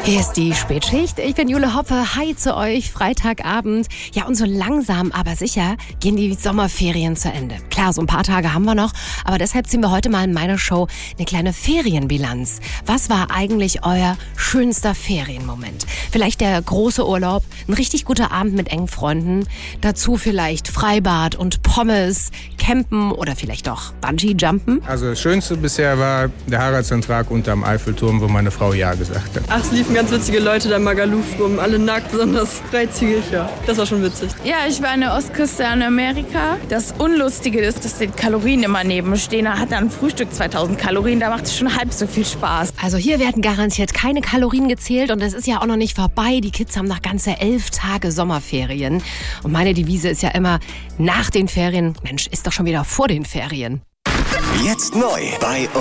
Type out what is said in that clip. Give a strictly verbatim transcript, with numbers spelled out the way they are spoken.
Hier ist die Spätschicht. Ich bin Jule Hoppe. Hi zu euch. Freitagabend. Ja, und so langsam, aber sicher gehen die Sommerferien zu Ende. Klar, so ein paar Tage haben wir noch, aber deshalb ziehen wir heute mal in meiner Show eine kleine Ferienbilanz. Was war eigentlich euer schönster Ferienmoment? Vielleicht der große Urlaub, ein richtig guter Abend mit engen Freunden, dazu vielleicht Freibad und Pommes, Campen oder vielleicht auch Bungee-Jumpen? Also das Schönste bisher war der Heiratsantrag unterm Eiffelturm, wo meine Frau Ja gesagt hat. Ach, es liefen ganz witzige Leute da im Magaluf rum, alle nackt, besonders freizügig, ja. Das war schon witzig. Ja, ich war an der Ostküste in Amerika. Das Unlustige ist, dass die Kalorien immer neben stehen. Da hat dann ein Frühstück zweitausend Kalorien, da macht es schon halb so viel Spaß. Also hier werden garantiert keine Kalorien gezählt und es ist ja auch noch nicht vorbei. Die Kids haben noch ganze elf Tage Sommerferien. Und meine Devise ist ja immer, nach den Ferien, Mensch, ist doch schon wieder vor den Ferien. Jetzt neu bei